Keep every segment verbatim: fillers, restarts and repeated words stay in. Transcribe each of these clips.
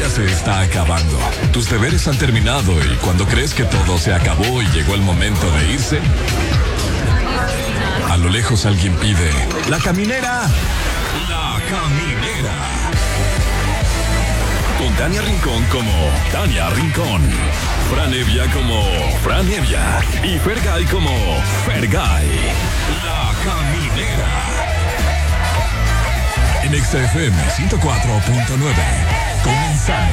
se está acabando. Tus deberes han terminado y cuando crees que todo se acabó y llegó el momento de irse, a lo lejos alguien pide: ¡La caminera! ¡La caminera! Con Tania Rincón como Tania Rincón, Fran Evia como Fran Evia y Fergay como Fergay. La caminera. En X F M ciento cuatro punto nueve. Comenzamos.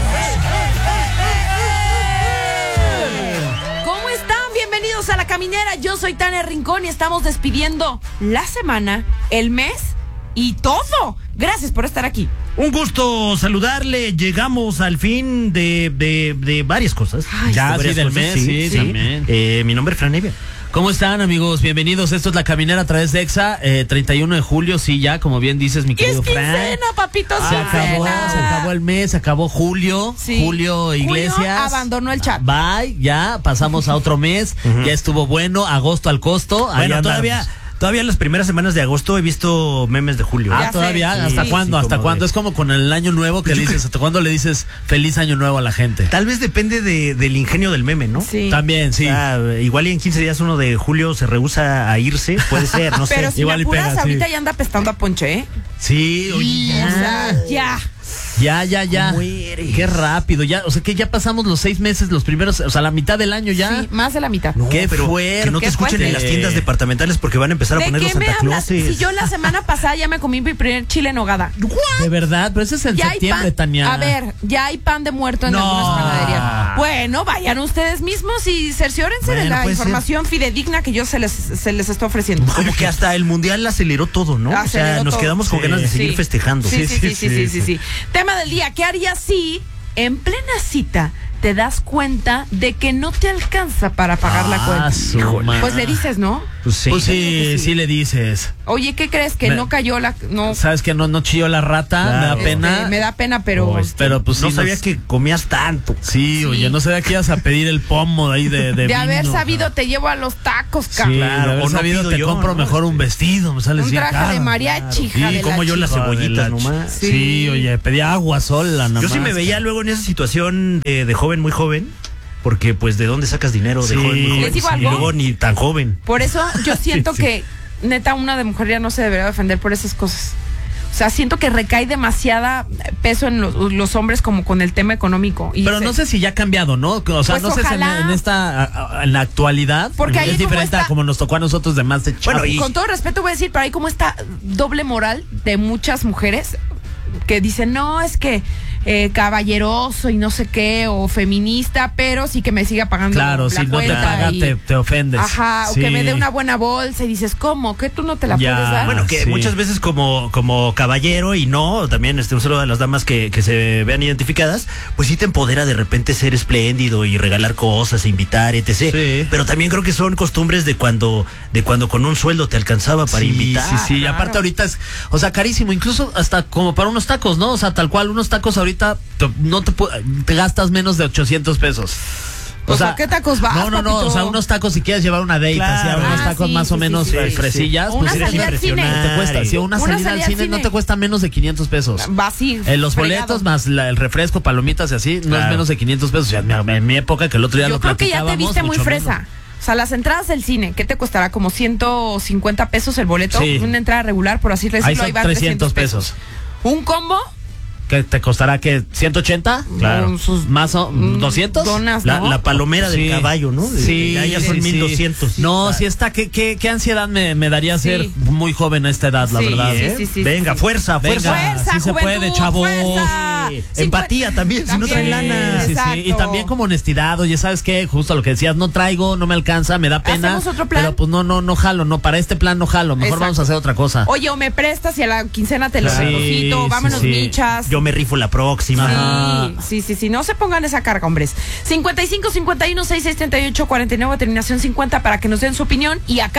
¿Cómo están? Bienvenidos a La Caminera. Yo soy Tania Rincón y estamos despidiendo la semana, el mes y todo. Gracias por estar aquí. Un gusto saludarle. Llegamos al fin de, de, de varias cosas. Ay, ya, sí, del mes, sí, sí, también. Eh, mi nombre es Fran Evia. ¿Cómo están, amigos? Bienvenidos. Esto es La Caminera a través de Exa, eh, treinta y uno de julio, sí, ya, como bien dices, mi querido Fran. Fran. quincena, papito, Se acabó, quincena. se acabó el mes, se acabó julio, Sí. Julio Iglesias. Julio abandonó el chat. Bye, ya, pasamos a otro mes, uh-huh. Ya estuvo bueno, agosto al costo. Bueno, todavía... Todavía en las primeras semanas de agosto he visto memes de julio. Ah, todavía, sé, ¿hasta sí, cuándo? sí, ¿Hasta cuándo? De... Es como con el año nuevo que le dices, ¿hasta cuándo le dices feliz año nuevo a la gente? Tal vez depende de, del ingenio del meme, ¿no? Sí. También, sí. O sea, igual y en quince días uno de julio se rehúsa a irse, puede ser, no sé. Pero si igual me apuras, pega, ahorita sí. ya anda apestando a Ponche, ¿eh? Sí, oye, ya. O sea, ya. Ya, ya, ya. Qué rápido, ya, o sea que ya pasamos los seis meses, los primeros, o sea, la mitad del año ya. Sí, más de la mitad. No, qué pero fuerte. que no te escuchen fuerte. en las tiendas departamentales porque van a empezar a ¿De poner los qué me Santa hablas? Clauses. Si yo la semana pasada ya me comí mi primer chile en nogada. De verdad, pero ese es en Ya hay septiembre, pan. Tania. A ver, ya hay pan de muerto en No. algunas panaderías. Bueno, vayan ustedes mismos y cerciórense Bueno, de la puede información fidedigna que yo se les, se les estoy ofreciendo. Como que hasta el mundial aceleró todo, ¿no? Aceleró o sea, nos todo. quedamos con Sí. ganas de seguir Sí. festejando. Sí, sí, sí, sí, sí, sí, sí. Tema del día, ¿qué harías si en plena cita te das cuenta de que no te alcanza para pagar la Ah, cuenta? su Híjole. madre. Pues le dices, ¿no? Pues sí. Pues sí, sí le dices. Oye, ¿qué crees? Que Me- no cayó la... No, ¿Sabes que no, no chilló la rata? Claro. Me da este, pena. me da pena, pero... Pues, pero pues no sí, sabía nos- que comías tanto. Sí, oye, no sabía que ibas a pedir el pomo de ahí de, de, de haber vino. sabido, te llevo a los tacos, Sí, cabrón. Claro, de haber o no sabido pido te yo, compro ¿no? mejor un vestido, me sales Un bien traje caro. de mariachi, hija Sí, de como la yo las chica. cebollitas de la nomás. Sí. Sí. oye, pedía agua sola, nada Yo sí más. me veía luego en esa situación de, de joven, muy joven, porque pues de dónde sacas dinero de Sí. joven, muy joven. ¿Les digo Y algo? luego ni tan joven. Por eso yo siento Sí, sí. que, neta, una de mujer ya no se debería defender por esas cosas. O sea, siento que recae demasiada peso en los, los hombres como con el tema económico. Y Pero se- no sé si ya ha cambiado, ¿no? O sea, Pues no sé si en, ojalá. en esta, a- a- en la actualidad, Porque ahí es como diferente está- a como nos tocó a nosotros de más de chavos. Bueno, y- Con todo respeto voy a decir, pero hay como esta doble moral de muchas mujeres que dicen, no, es que eh, caballeroso y no sé qué, o feminista, pero sí que me siga pagando Claro, la si no te cuenta paga, y- te, te ofendes. Ajá, Sí. o que me dé una buena bolsa y dices, ¿cómo? ¿Que tú no te la Ya. puedes dar? Bueno, que sí. muchas veces como, como caballero y no, también este, un saludo a las damas que, que se vean identificadas, pues sí te empodera de repente ser espléndido y regalar cosas, e invitar, etcétera. Sí. Pero también creo que son costumbres de cuando, de cuando con un sueldo te alcanzaba para sí, invitar. Sí, sí, y claro. aparte ahorita es, o sea, carísimo, incluso hasta como para unos tacos, ¿no? O sea, tal cual, unos tacos ahorita te- no te, pu- te gastas menos de ochocientos pesos. O Pues, sea, ¿a qué tacos vas, No, no, no, papito? o sea, unos tacos si quieres llevar una date, Claro. así, unos Ah, tacos sí, más sí, o menos sí, sí, eh, sí. fresillas, O una pues salida al cine. te cuesta, sí, una, Una salida al cine, cine. no te cuesta menos de quinientos pesos. Va así. Eh, los fregado. boletos más la- el refresco, palomitas y así, no es Claro. menos de quinientos pesos. O sea, en mi, en mi época, que el otro día Yo lo creo que ya te platicábamos, viste muy mucho fresa. menos. O sea, las entradas del cine, ¿qué te costará? Como ciento cincuenta pesos el boleto. Sí. Una entrada regular, por así decirlo, Ahí son ahí van trescientos pesos. Un combo, ¿Qué te costará? ¿Qué? ¿ciento ochenta? Claro. con sus ¿Más o mm, doscientos? donas, La, ¿no? la palomera del Sí. caballo, ¿no? De- Sí, ya, ya sí, son sí. mil doscientos. No, si está, ¿qué, qué, qué ansiedad me, me daría Sí. ser muy joven a esta edad, la Sí, verdad. sí, ¿Eh? sí, sí, Venga, sí. fuerza, fuerza. Venga. Fuerza, sí se juventud, puede, chavos. fuerza. Sí. Sí, Empatía también, si no traen También. lana. Sí, sí, Exacto. y también como honestidad, oye, ¿sabes qué? Justo lo que decías, no traigo, no me alcanza, me da pena. ¿Hacemos otro plan? Pero pues no, no, no jalo, no, para este plan no jalo, mejor Exacto. vamos a hacer otra cosa. Oye, o me prestas y a la quincena te lo Sí, deposito, sí, vámonos sí. michas. Yo me rifo la próxima. Ajá. Sí, sí, sí, no se pongan esa carga, hombres. cincuenta y cinco, cincuenta y uno, sesenta y seis, treinta y ocho, cuarenta y nueve, terminación cincuenta para que nos den su opinión y a cambio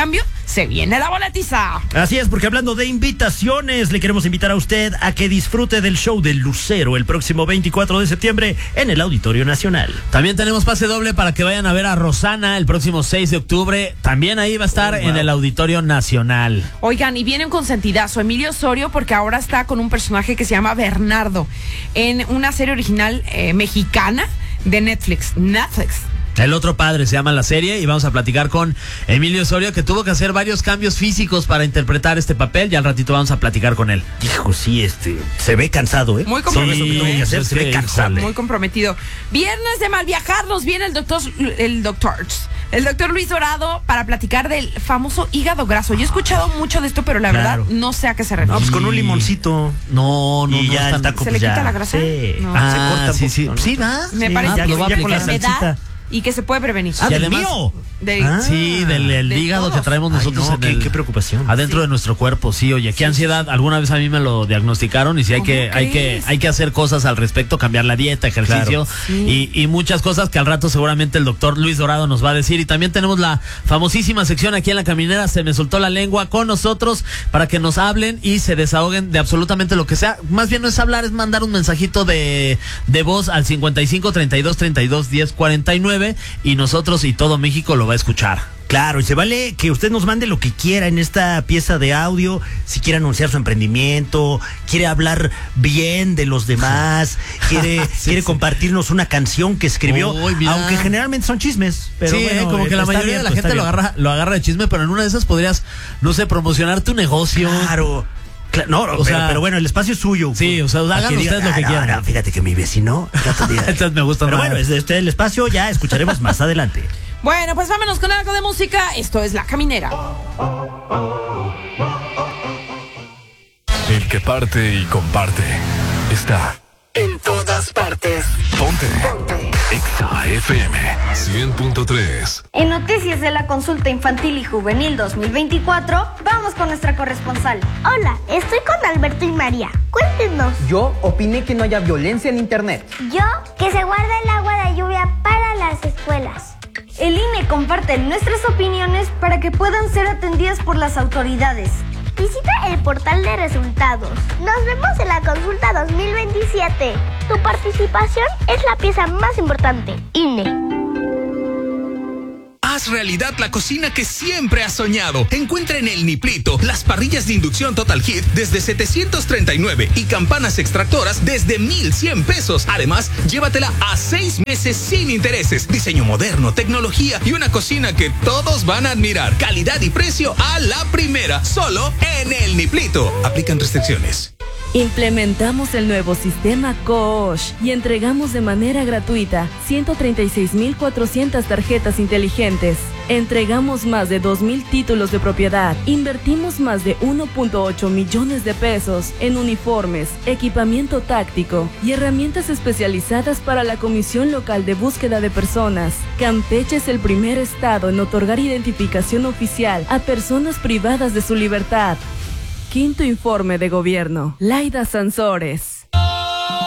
se viene la boletiza. Así es, porque hablando de invitaciones, le queremos invitar a usted a que disfrute del show del Lucero el próximo veinticuatro de septiembre en el Auditorio Nacional. También tenemos pase doble para que vayan a ver a Rosana el próximo seis de octubre. También ahí va a estar oh, wow. en el Auditorio Nacional. Oigan, y viene un consentidazo, Emilio Osorio, porque ahora está con un personaje que se llama Bernardo en una serie original eh, mexicana de Netflix. Netflix. El otro padre se llama la serie y vamos a platicar con Emilio Osorio, que tuvo que hacer varios cambios físicos para interpretar este papel. Ya al ratito vamos a platicar con él. Hijo, sí, este, se ve cansado, ¿eh? Muy comprometido. Sí, ¿eh? hacer, se ve cansado. Muy comprometido. Viernes de Malviajar, nos viene el doctor, el doctor, el doctor Luis Dorado para platicar del famoso hígado graso. Yo he escuchado mucho de esto, pero la claro. verdad no sé a qué se refiere. No, pues con un limoncito. No, no, y no. ya Está, está ¿Se le ya. quita la grasa? Sí. No. Ah, se corta sí, sí. ¿no? Sí, va. Me Sí, parece ya, que ya es con la enfermedad salsita. y que se puede prevenir. Y Ah, del además- mío. De- Ah. Sí, del el de hígado todos. que traemos nosotros Ay, no, en qué, el, qué preocupación. adentro Sí. de nuestro cuerpo. Sí, oye, qué ansiedad. Alguna vez a mí me lo diagnosticaron y sí hay ¿Cómo que, hay que, crees? hay que hacer cosas al respecto, cambiar la dieta, ejercicio Claro. Sí. y, y muchas cosas que al rato seguramente el doctor Luis Dorado nos va a decir. Y también tenemos la famosísima sección aquí en La Caminera, Se me soltó la lengua, con nosotros para que nos hablen y se desahoguen de absolutamente lo que sea. Más bien no es hablar, es mandar un mensajito de, de voz al cincuenta y cinco, treinta y dos, treinta y dos, diez, cuarenta y nueve y nosotros y todo México lo va a escuchar. Claro, y se vale que usted nos mande lo que quiera en esta pieza de audio, si quiere anunciar su emprendimiento, quiere hablar bien de los demás, quiere, Sí, quiere sí. compartirnos una canción que escribió, Uy, mira. aunque generalmente son chismes. Pero sí, bueno, como que la está mayoría bien, de la pues, gente lo está bien. agarra, lo agarra de chisme, pero en una de esas podrías, no sé, promocionar tu negocio. Claro. Cla- No, O pero, sea, pero bueno, el espacio es suyo. sí, o sea, hagan Aquí diga, ustedes lo que "Ah, no, quieran". no, fíjate que mi vecino. el otro día". Entonces me gusta Pero más. bueno, es de usted el espacio, ya escucharemos más adelante. Bueno, pues vámonos con algo de música. Esto es La Caminera. El que parte y comparte está En todas partes. Ponte. Exa F M cien punto tres. En noticias de la consulta infantil y juvenil dos mil veinticuatro, vamos con nuestra corresponsal. Hola, estoy con Alberto y María. Cuéntenos. Yo opiné que no haya violencia en internet. Yo, que se guarda el agua de lluvia para las escuelas. El I N E comparte nuestras opiniones para que puedan ser atendidas por las autoridades. Visita el portal de resultados. Nos vemos en la consulta dos mil veintisiete. Tu participación es la pieza más importante. I N E. Haz realidad la cocina que siempre has soñado. Encuentra en El Niplito las parrillas de inducción Total Heat desde setecientos treinta y nueve y campanas extractoras desde mil cien pesos. Además, llévatela a seis meses sin intereses. Diseño moderno, tecnología y una cocina que todos van a admirar. Calidad y precio a la primera. Solo en El Niplito. Aplican restricciones. Implementamos el nuevo sistema Coach y entregamos de manera gratuita ciento treinta y seis mil cuatrocientas tarjetas inteligentes. Entregamos más de dos mil títulos de propiedad. Invertimos más de uno punto ocho millones de pesos en uniformes, equipamiento táctico y herramientas especializadas para la Comisión Local de Búsqueda de Personas. Campeche es el primer estado en otorgar identificación oficial a personas privadas de su libertad. Quinto informe de gobierno. Laida Sansores.